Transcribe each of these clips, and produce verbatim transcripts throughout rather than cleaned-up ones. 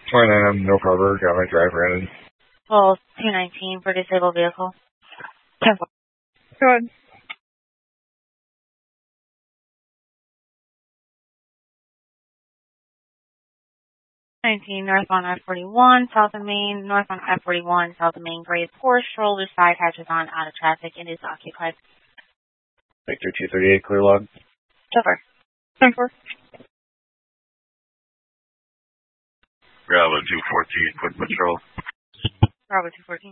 twenty-nine, I'm no cover, got my driver in. Well, two nineteen for disabled vehicle. ten four. Go ahead. nineteen, northbound I forty-one, south of Main, northbound I forty-one, south of Main, grade four, stroller side hatches on, out of traffic, and is occupied. Victor two thirty-eight, clear log. So far. ten four. Bravo two fourteen, quick patrol. Bravo two fourteen.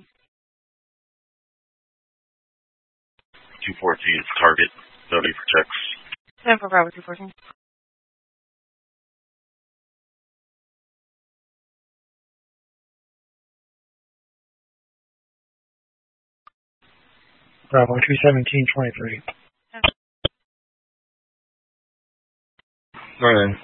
two fourteen, target, no need for checks. ten for Bravo two fourteen. Bravo two seventeen, twenty-three. twenty-nine.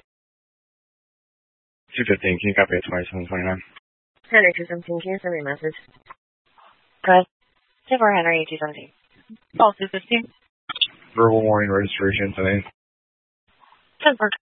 two fifteen, can you copy at twenty-seven twenty-nine? Henry two seventeen, can you send me a message? Good. ten for Henry two seventeen. Call two fifteen. Verbal warning registration today. ten for.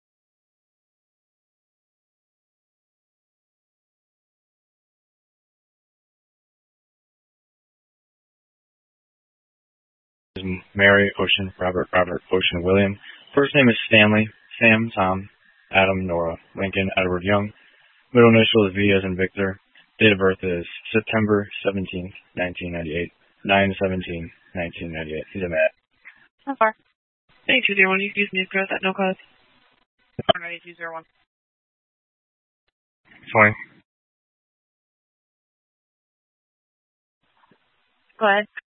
Mary, Ocean, Robert, Robert, Ocean, William. First name is Stanley, Sam, Tom, Adam, Nora, Lincoln, Edward, Young. Middle initial is V as in Victor. Date of birth is September seventeenth, nineteen ninety-eight. nine seventeen, nineteen ninety-eight. He's a Matt. So far. eight two zero one, you can use me as at no cause. eight two zero one. twenty. Go ahead.